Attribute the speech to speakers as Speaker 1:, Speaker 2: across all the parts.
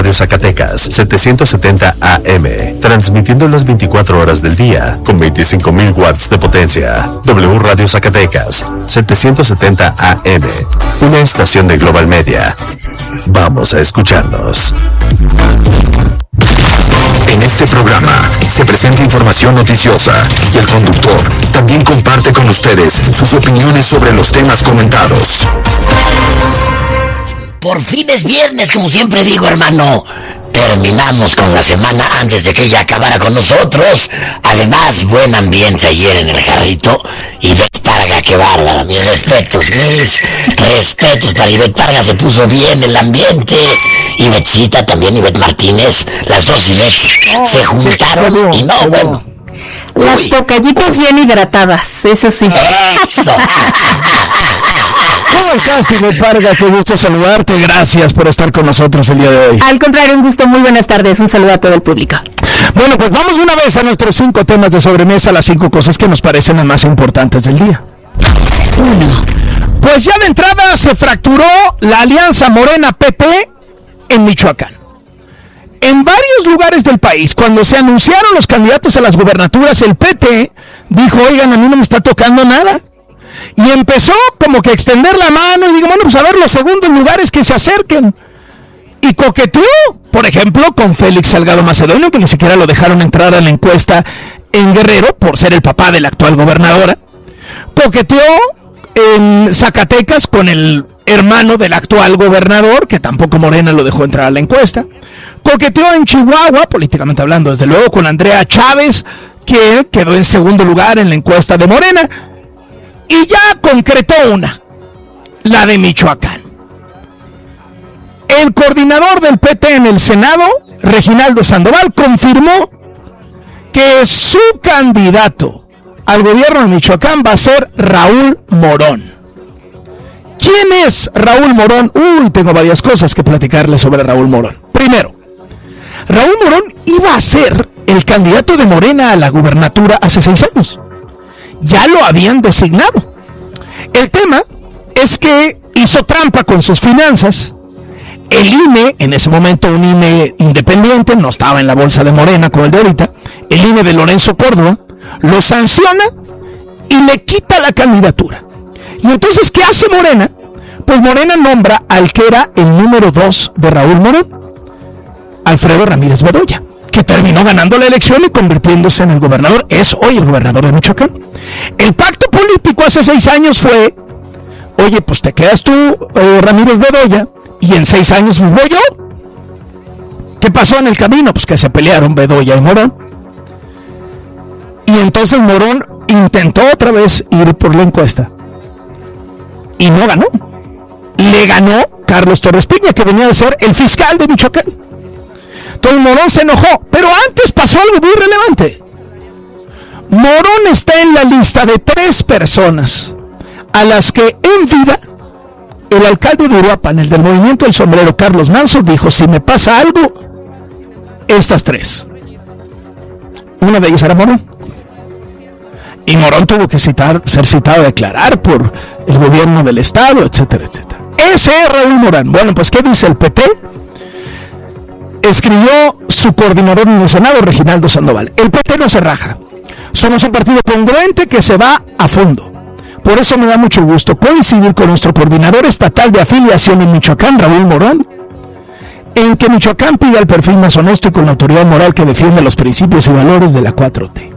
Speaker 1: Radio Zacatecas, 770 AM, transmitiendo las 24 horas del día, con 25,000 watts de potencia. W Radio Zacatecas, 770 AM, una estación de Global Media. Vamos a escucharnos. En este programa se presenta información noticiosa y el conductor también comparte con ustedes sus opiniones sobre los temas comentados.
Speaker 2: Por fin es viernes, como siempre digo, hermano. Terminamos con la semana antes de que ella acabara con nosotros. Además, buen ambiente ayer en el Jarrito. Ivette Parga, qué bárbara. Mis respetos para Ivette Parga. Se puso bien el ambiente. Ivetcita también, Ivette Martínez. Las dos Ivette se juntaron y no, bueno.
Speaker 3: Las tocallitas bien hidratadas, eso sí.
Speaker 2: ¡Eso!
Speaker 4: ¿Cómo estás, Ivette Parga? Qué gusto saludarte. Gracias por estar con nosotros el día de hoy.
Speaker 3: Al contrario, un gusto. Muy buenas tardes. Un saludo a todo el público.
Speaker 4: Bueno, pues vamos una vez a nuestros 5 temas de sobremesa, las 5 cosas que nos parecen las más importantes del día. 1. Pues ya de entrada se fracturó la alianza Morena-PT en Michoacán. En varios lugares del país, cuando se anunciaron los candidatos a las gubernaturas, el PT dijo, oigan, a mí no me está tocando nada. Y empezó como que a extender la mano y digo, bueno, pues a ver los segundos lugares que se acerquen. Y coqueteó, por ejemplo, con Félix Salgado Macedonio, que ni siquiera lo dejaron entrar a la encuesta en Guerrero, por ser el papá de la actual gobernadora. Coqueteó en Zacatecas con el hermano del actual gobernador, que tampoco Morena lo dejó entrar a la encuesta. Coqueteó en Chihuahua, políticamente hablando, desde luego, con Andrea Chávez, que quedó en segundo lugar en la encuesta de Morena. Y ya concretó una, la de Michoacán. El coordinador del PT en el Senado, Reginaldo Sandoval, confirmó que su candidato al gobierno de Michoacán va a ser Raúl Morón. ¿Quién es Raúl Morón? Tengo varias cosas que platicarles sobre Raúl Morón. Primero, Raúl Morón iba a ser el candidato de Morena a la gubernatura hace 6 años. Ya lo habían designado. El tema es que hizo trampa con sus finanzas. El INE, en ese momento un INE independiente, no estaba en la bolsa de Morena como el de ahorita, el INE de Lorenzo Córdoba, lo sanciona y le quita la candidatura. Y entonces, ¿qué hace Morena? Pues Morena nombra al que era el número 2 de Raúl Morón, Alfredo Ramírez Bedoya, que terminó ganando la elección y convirtiéndose en el gobernador. Es hoy el gobernador de Michoacán. El pacto político hace 6 años fue, oye, pues te quedas tú, Ramírez Bedoya, y en 6 años pues voy yo. ¿Qué pasó en el camino? Pues que se pelearon Bedoya y Morón. Y entonces Morón intentó otra vez ir por la encuesta. Y no ganó. Le ganó Carlos Torres Piña, que venía de ser el fiscal de Michoacán. Entonces Morón se enojó, pero antes pasó algo muy relevante. Morón está en la lista de 3 personas a las que en vida el alcalde de Uruapan, el del Movimiento del Sombrero, Carlos Manso, dijo, si me pasa algo, estas 3. Una de ellas era Morón. Y Morón tuvo que ser citado a declarar por el gobierno del estado, etcétera, etcétera. Ese es Raúl Morón. Bueno, pues ¿qué dice el PT? Escribió su coordinador en el Senado, Reginaldo Sandoval. El PT no se raja. Somos un partido congruente que se va a fondo. Por eso me da mucho gusto coincidir con nuestro coordinador estatal de afiliación en Michoacán, Raúl Morón, en que Michoacán pida el perfil más honesto y con la autoridad moral que defiende los principios y valores de la 4T.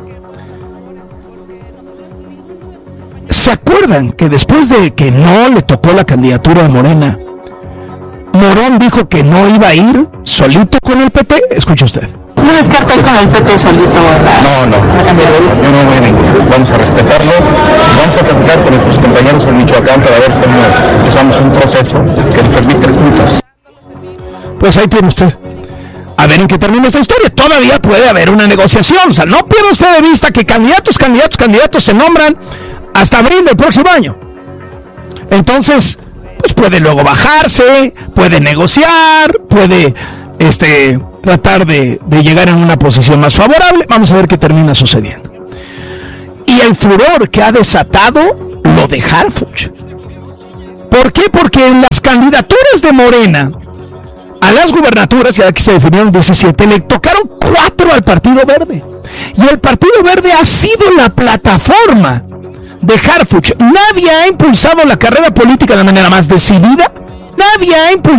Speaker 4: ¿Se acuerdan que después de que no le tocó la candidatura de Morena, Morón dijo que no iba a ir solito con el PT? Escuche usted.
Speaker 3: ¿No descarta ir con el PT solito?
Speaker 5: No, yo no voy a ningún. Vamos a respetarlo. Vamos a trabajar con nuestros compañeros en Michoacán para ver cómo empezamos un proceso que nos permite ir juntos.
Speaker 4: Pues ahí tiene usted. A ver en qué termina esta historia. Todavía puede haber una negociación. O sea, no pierda usted de vista que candidatos se nombran hasta abril del próximo año. Entonces, pues puede luego bajarse, puede negociar, puede tratar de llegar en una posición más favorable. Vamos a ver qué termina sucediendo. Y el furor que ha desatado lo de Harfuch. ¿Por qué? Porque en las candidaturas de Morena a las gubernaturas, ya que se definieron 17, le tocaron 4 al Partido Verde. Y el Partido Verde ha sido la plataforma de Harfuch. Nadie ha impulsado la carrera política de manera más decidida. Nadie ha impulsado